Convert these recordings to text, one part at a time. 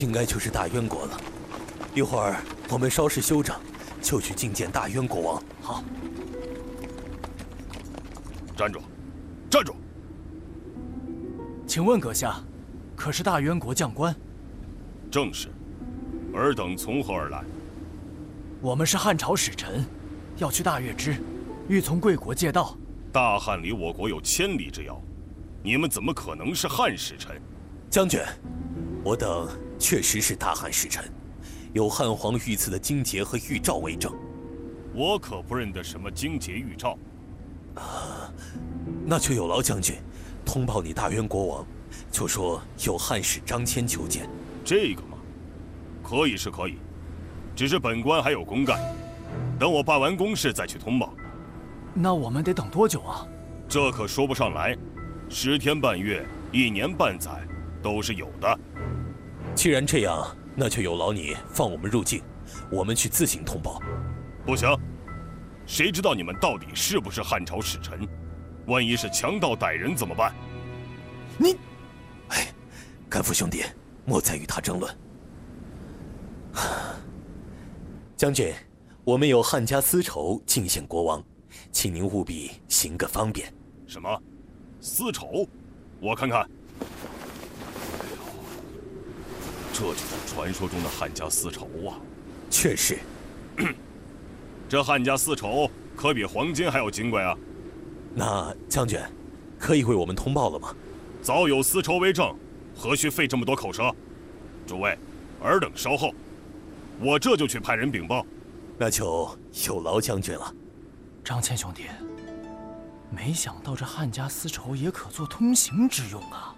应该就是大渊国了。一会儿我们稍事休整，就去觐见大渊国王。好。 站住！站住！ 请问阁下，可是大渊国将官？ 正是。尔等从何而来？ 我们是汉朝使臣，要去大月支，欲从贵国借道。 大汉离我国有千里之遥，你们怎么可能是汉使臣？ 将军，我等确实是大汉使臣，有汉皇御赐的荆节和玉诏为证。 我可不认得什么荆节玉诏。 那就有劳将军通报你大渊国王，就说有汉使张骞求见。 这个嘛，可以是可以，只是本官还有公干，等我办完公事再去通报。 那我们得等多久啊？ 这可说不上来，10天半月、1年半载都是有的。 既然这样，那就有劳你放我们入境，我们去自行通报。 不行，谁知道你们到底是不是汉朝使臣？万一是强盗歹人怎么办？ 你，甘父兄弟，莫再与他争论。将军，我们有汉家私仇进献国王，请您务必行个方便。 什么？私仇？我看看。这就是传说中的汉家私仇啊！ 确实。 这汉家私仇可比黄金还要金贵啊！ 那将军，可以为我们通报了吗？ 早有私仇为证，何须费这么多口舌？诸位，尔等稍后，我这就去派人禀报。 那就有劳将军了。 张骞兄弟，没想到这汉家私仇也可做通行之用啊！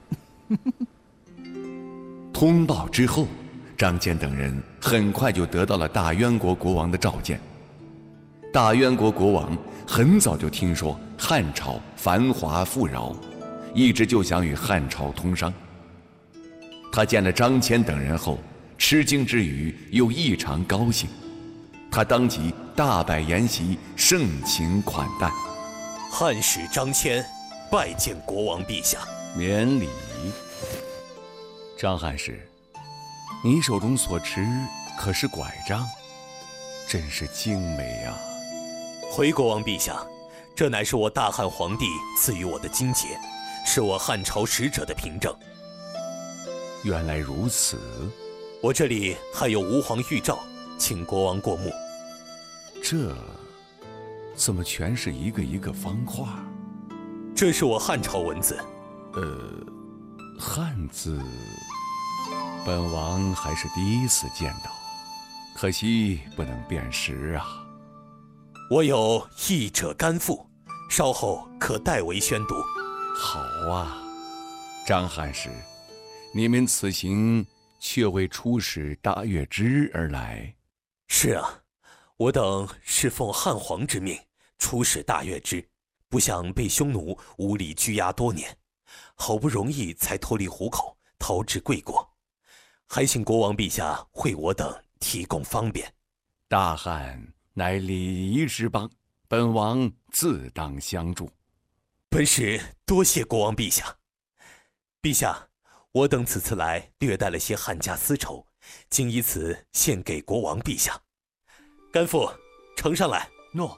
通报之后，张骞等人很快就得到了大渊国国王的召见。大渊国国王很早就听说汉朝繁华富饶，一直就想与汉朝通商。他见了张骞等人后，吃惊之余又异常高兴，他当即大摆筵席，盛情款待。 汉使张骞拜见国王陛下。 免礼。张汉使，你手中所持可是拐杖？真是精美啊！ 回国王陛下，这乃是我大汉皇帝赐予我的荆节，是我汉朝使者的凭证。 原来如此。 我这里还有吴皇玉诏，请国王过目。 这怎么全是一个一个方块？ 这是我汉朝文字。 汉字，本王还是第一次见到，可惜不能辨识啊。 我有译者甘父，稍后可代为宣读。 好啊，张汉使，你们此行却为出使大月支而来？ 是啊，我等是奉汉皇之命出使大月支，不想被匈奴无理拘押多年，好不容易才脱离虎口，逃至贵国，还请国王陛下为我等提供方便。 大汉乃礼仪之邦，本王自当相助。 本使多谢国王陛下。陛下，我等此次来略带了些汉家私仇，今以此献给国王陛下。甘父，呈上来。 诺。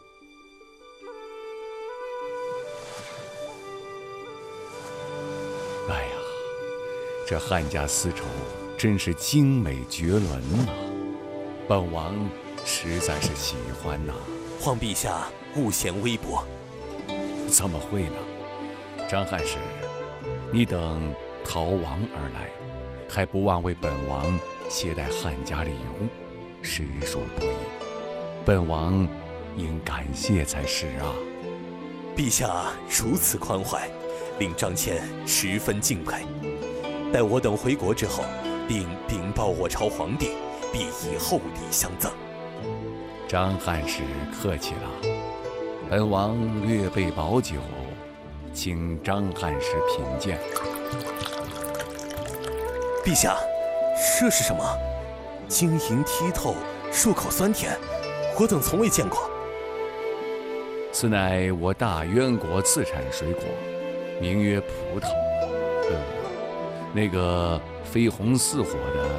哎呀，这汉家丝绸真是精美绝伦呐！本王实在是喜欢呐。 皇陛下勿嫌微薄。 怎么会呢？张汉使，你等逃亡而来，还不忘为本王携带汉家礼物，实属不易。本王应感谢才是啊！ 陛下如此宽怀，令张骞十分敬佩。待我等回国之后，并禀报我朝皇帝，必以厚礼相赠。 张汉使客气了，本王略备宝酒，请张汉使品鉴。 陛下，这是什么？晶莹剔透，入口酸甜，我等从未见过。 此乃我大渊国自产水果，名曰葡萄。那个绯红似火的